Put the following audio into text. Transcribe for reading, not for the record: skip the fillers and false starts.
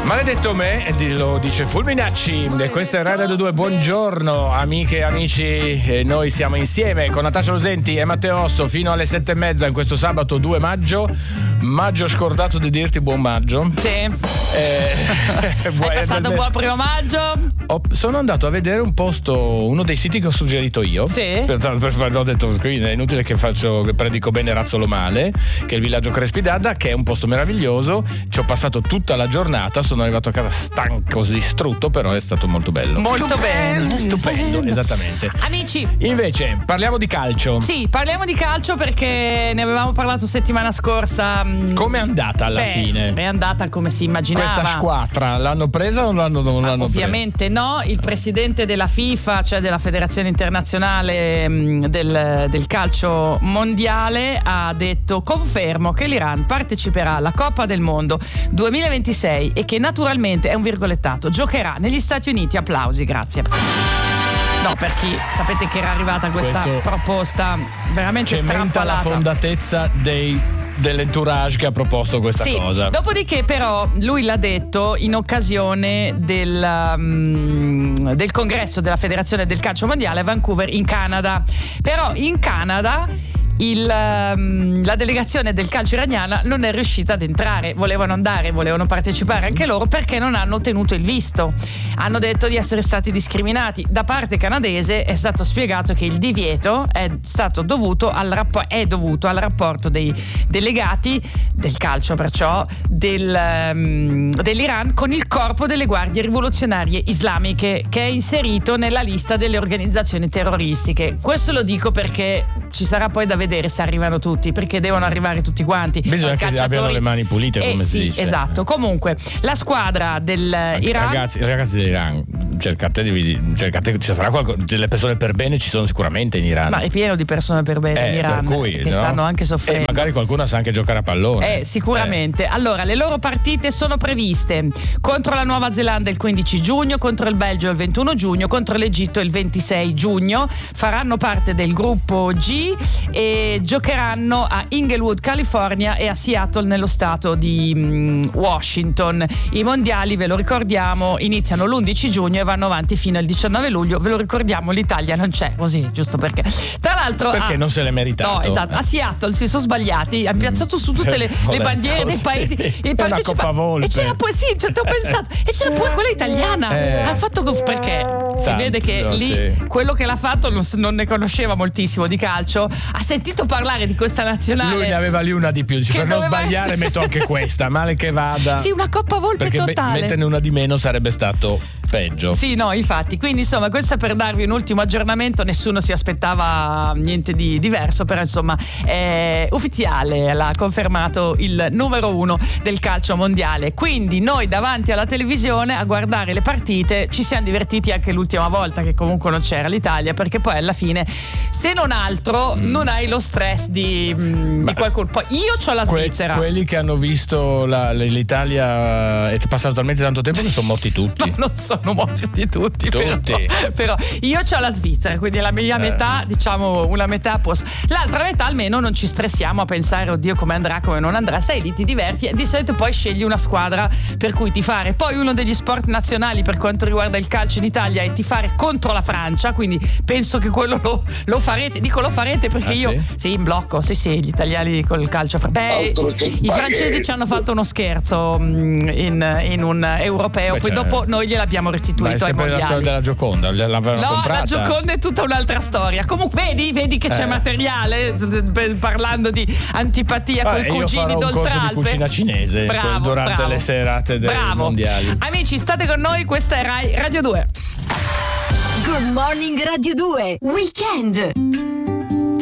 Maledetto me, lo dice Fulminacci, e questa è Radio 2. Buongiorno amiche e amici, noi siamo insieme con Natascia Rosenti e Matteo Osso fino alle 7:30 in questo sabato 2 maggio. Maggio, scordato di dirti buon maggio. Sì. Hai passato un buon primo maggio? Sono andato a vedere un posto, uno dei siti che ho suggerito io. Sì. Ho detto, qui è inutile che predico bene razzolo male, che è il villaggio Crespi d'Adda, che è un posto meraviglioso. Ci ho passato tutta la giornata, sono arrivato a casa stanco, distrutto, però è stato molto bello. Molto bene. Stupendo, esattamente. Amici, invece parliamo di calcio. Sì, parliamo di calcio perché ne avevamo parlato settimana scorsa. Com'è andata alla fine? È andata come si immaginava. Questa squadra l'hanno presa o non l'hanno ovviamente presa? No, il presidente della FIFA, cioè della Federazione Internazionale del Calcio Mondiale, ha detto: confermo che l'Iran parteciperà alla Coppa del Mondo 2026 e che naturalmente, è un virgolettato, giocherà negli Stati Uniti. Applausi, grazie. No, per chi sapete che era arrivata questa proposta veramente strampalata. La fondatezza dell'entourage che ha proposto questa cosa. Dopodiché però lui l'ha detto in occasione del congresso della Federazione del Calcio Mondiale a Vancouver in Canada. Però in Canada la delegazione del calcio iraniana non è riuscita ad entrare. Volevano partecipare anche loro, perché non hanno ottenuto il visto. Hanno detto di essere stati discriminati. Da parte canadese è stato spiegato che il divieto è dovuto al rapporto dei delegati del calcio, perciò dell'Iran, con il corpo delle guardie rivoluzionarie islamiche, che è inserito nella lista delle organizzazioni terroristiche. Questo lo dico perché ci sarà poi da vedere se arrivano tutti, perché devono arrivare tutti quanti. Bisogna che abbiano le mani pulite, come si dice. Esatto. Comunque la squadra dell'Iran, ragazzi dell'Iran, cercate, ci sarà delle persone per bene, ci sono sicuramente in Iran. Ma è pieno di persone per bene in Iran, per cui, che stanno anche soffrendo. Magari qualcuno sa anche giocare a pallone. Sicuramente. Allora, le loro partite sono previste contro la Nuova Zelanda il 15 giugno, contro il Belgio il 21 giugno, contro l'Egitto il 26 giugno. Faranno parte del gruppo G e giocheranno a Inglewood, California, e a Seattle, nello stato di Washington. I mondiali, ve lo ricordiamo, iniziano l'11 giugno e vanno avanti fino al 19 luglio. Ve lo ricordiamo, l'Italia non c'è, così, giusto perché. Tra l'altro, perché non se l'è meritato. No, esatto. A Seattle si sono sbagliati, hanno piazzato su tutte le bandiere dei paesi. È una Coppa Volpe. E c'era poi, ci ho pensato, e c'era poi quella italiana. Ha fatto perché si vede che lì quello che l'ha fatto non ne conosceva moltissimo di calcio. Ha sentito parlare di questa nazionale. Lui ne aveva lì una di più. Dice, per non sbagliare metto anche questa, male che vada. Sì, una Coppa Volpe perché totale. Metterne una di meno sarebbe stato peggio. Sì, no, infatti. Quindi insomma, questo è per darvi un ultimo aggiornamento. Nessuno si aspettava niente di diverso, però insomma è ufficiale, l'ha confermato il numero 1 del calcio mondiale. Quindi noi davanti alla televisione a guardare le partite ci siamo divertiti anche l'ultima volta, che comunque non c'era l'Italia, perché poi alla fine, se non altro, non hai lo stress di qualcuno. Poi io c'ho la Svizzera. Quelli che hanno visto l'Italia è passato talmente tanto tempo che sono morti tutti. No, non sono morti tutti. Però io c'ho la Svizzera, quindi la mia metà, diciamo una metà a posto. L'altra metà almeno non ci stressiamo a pensare oddio come andrà, come non andrà. Stai lì, ti diverti e di solito poi scegli una squadra per cui tifare. Poi uno degli sport nazionali per quanto riguarda il calcio in Italia è tifare contro la Francia, quindi penso che quello lo farete. Dico lo farete perché io sì, in blocco, sì, gli italiani col calcio. I francesi ci hanno fatto uno scherzo in un europeo. Poi dopo noi gliel'abbiamo restituito ai mondiali. La storia della Gioconda l'avevano comprata. La Gioconda è tutta un'altra storia. Comunque vedi che c'è materiale, parlando di antipatia con i cugini d'Oltralpe. Io farò un corso di cucina cinese durante le serate dei mondiali. Amici, state con noi, questa è Rai Radio 2. Good Morning Radio 2 Weekend.